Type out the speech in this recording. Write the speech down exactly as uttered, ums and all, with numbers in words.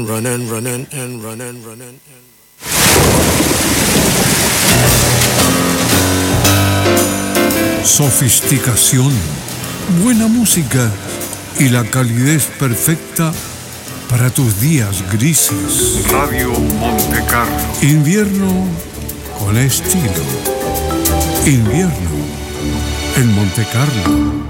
Running, running, and running, running, and... Sofisticación, buena música y la calidez perfecta para tus días grises. Radio Monte Carlo. Invierno con estilo. Invierno en Monte Carlo.